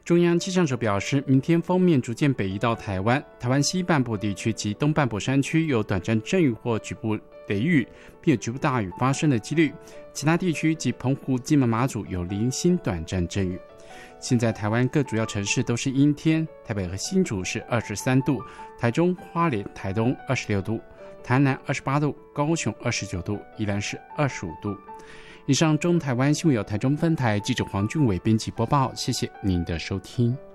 中央气象署表示，明天锋面逐渐北移到台湾，台湾西半部地区及东半部山区有短暂阵雨或局部雷雨，并有局部大雨发生的几率。其他地区及澎湖、金门、马祖有零星短暂阵雨。现在台湾各主要城市都是阴天，台北和新竹是23度，台中、花莲、台东26度，台南28度，高雄29度，宜兰是25度。以上中台湾新闻由台中分台记者黄俊伟编辑播报，谢谢您的收听。